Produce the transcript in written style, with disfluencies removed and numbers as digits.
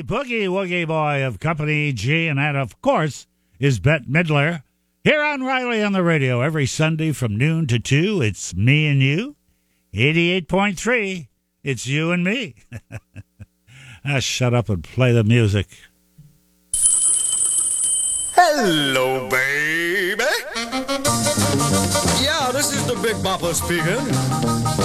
the boogie woogie boy of Company G, and that, of course, is Bette Midler. Here on Riley on the radio every Sunday from noon to 2, it's me and you. 88.3, it's you and me. Shut up and play the music. Hello, baby. Yeah, this is the Big Bopper speaking.